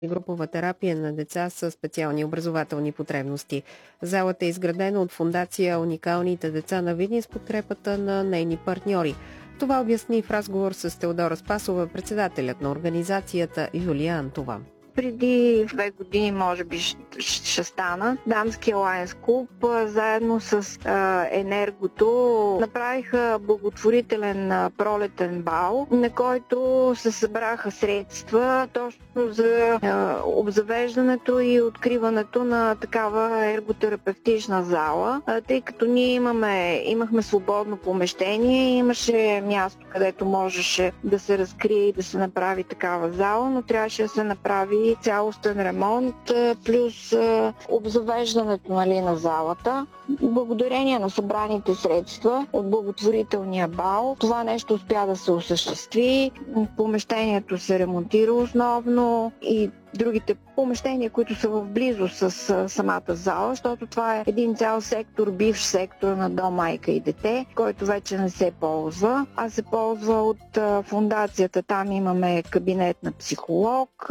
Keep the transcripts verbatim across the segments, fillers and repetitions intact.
групова терапия на деца с специални образователни потребности. Залата е изградена от фондация "Уникалните деца" на Видин с подкрепата на нейни партньори. Това обясни в разговор с Теодора Спасова, председателят на организацията Юлия Антова. Преди две години, може би, ще стана, Дамски Лайнс клуб заедно с а, Енергото направиха благотворителен а, пролетен бал, на който се събраха средства точно за а, обзавеждането и откриването на такава ерготерапевтична зала, а, тъй като ние имаме, имахме свободно помещение, имаше място, където можеше да се разкрие и да се направи такава зала, но трябваше да се направи цялостен ремонт, плюс обзавеждането, нали, на залата. Благодарение на събраните средства от благотворителния бал, това нещо успя да се осъществи. Помещението се ремонтира основно и другите помещения, които са в близост с самата зала, защото това е един цял сектор, бивш сектор на дом майка и дете, който вече не се ползва, а се ползва от фондацията. Там имаме кабинет на психолог,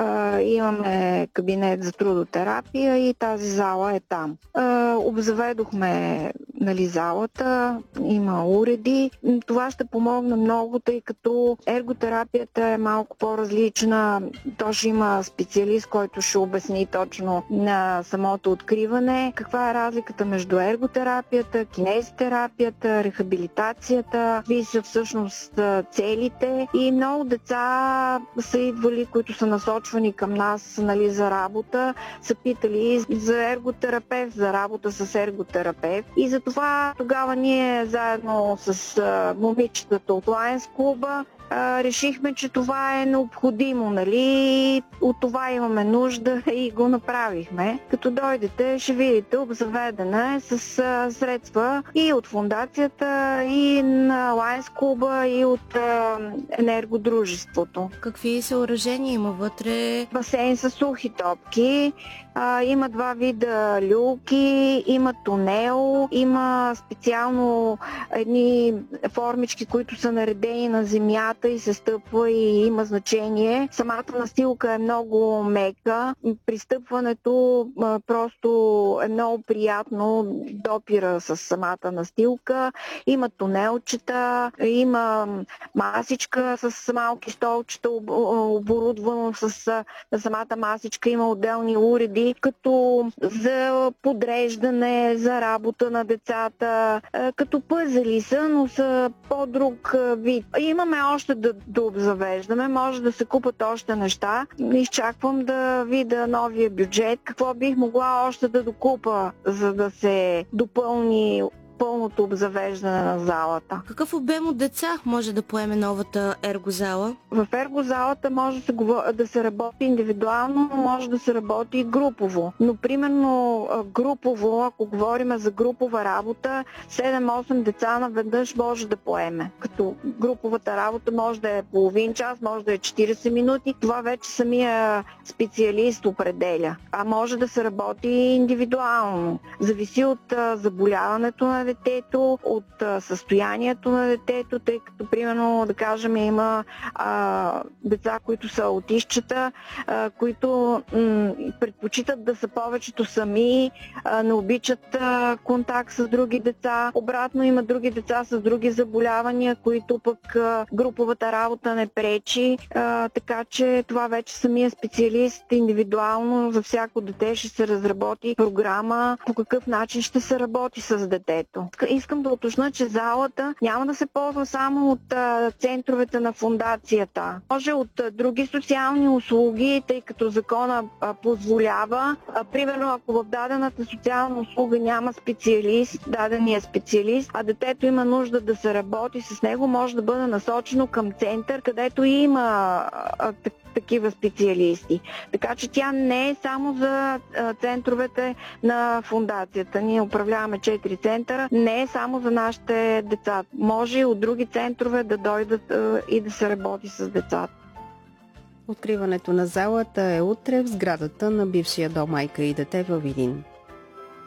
имаме кабинет за трудотерапия и тази зала е там. Обзаведохме, нали, залата, има уреди. Това ще помогне много, тъй като ерготерапията е малко по-различна. То ще има специалист, който ще обясни точно на самото откриване каква е разликата между ерготерапията, кинезитерапията, рехабилитацията, какви са всъщност целите. И много деца са идвали, които са насочвани към нас, нали, за работа, са питали за ерготерапевт, за работа с ерготерапевт. И затова тогава ние заедно с момичетата от Лайнс клуба решихме, че това е необходимо, нали, от това имаме нужда и го направихме. Като дойдете, ще видите, обзаведена е с средства и от фондацията, и на Лайнс клуба, и от енергодружеството. Какви съоръжения има вътре? Басейн с сухи топки, а, има два вида люлки, има тунел, има специално едни формички, които са наредени на земята и се стъпва и има значение. Самата настилка е много мека. При стъпването а, просто е много приятно, допира с самата настилка. Има тунелчета, има масичка с малки столчета, оборудвано с на самата масичка. Има отделни уреди, като за подреждане, за работа на децата, като пъзели са, но са по-друг вид. Имаме още да, да обзавеждаме, може да се купат още неща. Изчаквам да видя новия бюджет, какво бих могла още да докупа, за да се допълни пълното обзавеждане на залата. Какъв обем от деца може да поеме новата ергозала? В ергозалата може да се, да се работи индивидуално, но може да се работи и групово. Но примерно групово, ако говорим за групова работа, седем-осем деца наведнъж може да поеме. Като груповата работа може да е половин час, може да е четирийсет минути. Това вече самия специалист определя. А може да се работи индивидуално. Зависи от заболяването на детето, от състоянието на детето, тъй като, примерно, да кажем, има а, деца, които са аутистчета, а, които м- предпочитат да са повечето сами, а, не обичат а, контакт с други деца. Обратно, има други деца с други заболявания, които пък а, груповата работа не пречи, а, така че това вече самия специалист индивидуално за всяко дете ще се разработи програма по какъв начин ще се работи с детето. Искам да уточня, че залата няма да се ползва само от а, центровете на фондацията. Може от а, други социални услуги, тъй като закона а, позволява. А, примерно, ако в дадената социална услуга няма специалист, дадения специалист, а детето има нужда да се работи с него, може да бъде насочено към център, където има а, такива специалисти. Така че тя не е само за а, центровете на фондацията. Ние управляваме четири центъра. Не е само за нашите деца. Може и от други центрове да дойдат а, и да се работи с децата. Откриването на залата е утре в сградата на бившия дом майка и дете във Видин.